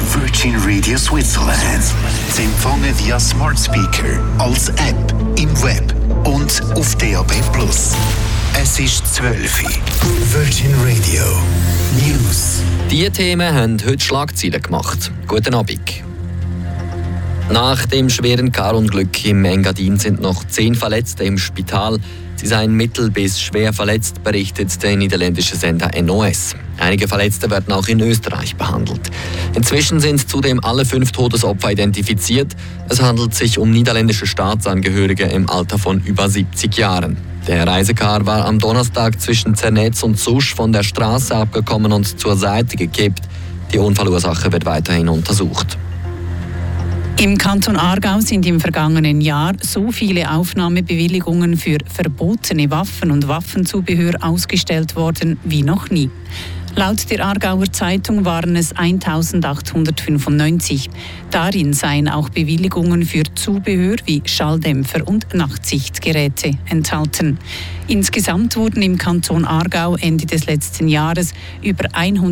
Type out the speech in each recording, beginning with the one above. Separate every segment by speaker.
Speaker 1: Virgin Radio Switzerland. Sie empfangen via Smart Speaker, als App, im Web und auf DAB+. Es ist 12 Uhr. Virgin Radio News.
Speaker 2: Diese Themen haben heute Schlagzeilen gemacht. Guten Abend. Nach dem schweren Karunglück im Engadin sind noch 10 Verletzte im Spital. Sie seien mittel- bis schwer verletzt, berichtet der niederländische Sender NOS. Einige Verletzte werden auch in Österreich behandelt. Inzwischen sind zudem alle 5 Todesopfer identifiziert. Es handelt sich um niederländische Staatsangehörige im Alter von über 70 Jahren. Der Reisekar war am Donnerstag zwischen Zernetz und Susch von der Straße abgekommen und zur Seite gekippt. Die Unfallursache wird weiterhin untersucht.
Speaker 3: Im Kanton Aargau sind im vergangenen Jahr so viele Aufnahmebewilligungen für verbotene Waffen und Waffenzubehör ausgestellt worden wie noch nie. Laut der Aargauer Zeitung waren es 1895. Darin seien auch Bewilligungen für Zubehör wie Schalldämpfer und Nachtsichtgeräte enthalten. Insgesamt wurden im Kanton Aargau Ende des letzten Jahres über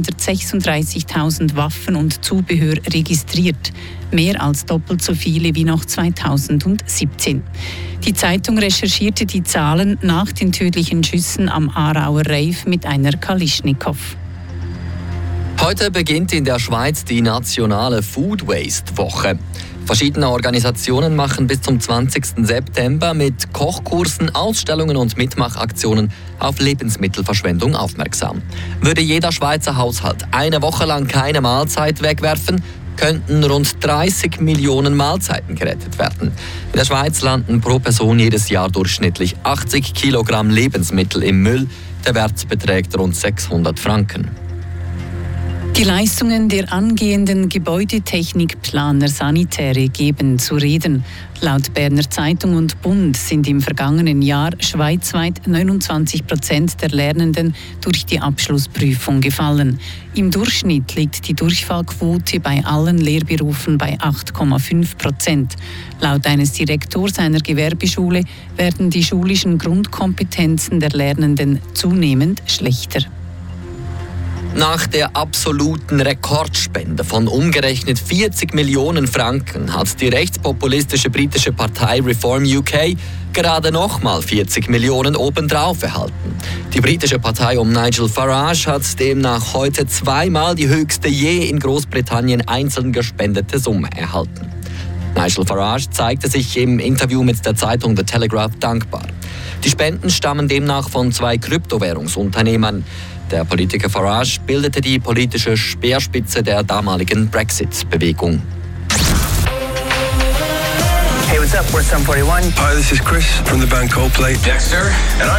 Speaker 3: 136.000 Waffen und Zubehör registriert. Mehr als doppelt so viele wie noch 2017. Die Zeitung recherchierte die Zahlen nach den tödlichen Schüssen am Aarauer Rave mit einer Kalischnikow.
Speaker 2: Heute beginnt in der Schweiz die nationale Food Waste Woche. Verschiedene Organisationen machen bis zum 20. September mit Kochkursen, Ausstellungen und Mitmachaktionen auf Lebensmittelverschwendung aufmerksam. Würde jeder Schweizer Haushalt eine Woche lang keine Mahlzeit wegwerfen, könnten rund 30 Millionen Mahlzeiten gerettet werden. In der Schweiz landen pro Person jedes Jahr durchschnittlich 80 Kilogramm Lebensmittel im Müll. Der Wert beträgt rund 600 Franken.
Speaker 3: Die Leistungen der angehenden Gebäudetechnikplaner Sanitäre geben zu reden. Laut Berner Zeitung und Bund sind im vergangenen Jahr schweizweit 29% der Lernenden durch die Abschlussprüfung gefallen. Im Durchschnitt liegt die Durchfallquote bei allen Lehrberufen bei 8,5%. Laut eines Direktors einer Gewerbeschule werden die schulischen Grundkompetenzen der Lernenden zunehmend schlechter.
Speaker 2: Nach der absoluten Rekordspende von umgerechnet 40 Millionen Franken hat die rechtspopulistische britische Partei Reform UK gerade nochmal 40 Millionen obendrauf erhalten. Die britische Partei um Nigel Farage hat demnach heute zweimal die höchste je in Großbritannien einzeln gespendete Summe erhalten. Nigel Farage zeigte sich im Interview mit der Zeitung The Telegraph dankbar. Die Spenden stammen demnach von 2 Kryptowährungsunternehmern. Der Politiker Farage bildete die politische Speerspitze der damaligen Brexit-Bewegung.
Speaker 4: Hey, what's up? We're Sum 41.
Speaker 5: Hi, this is Chris from the band Coldplay.
Speaker 4: Dexter. And I'm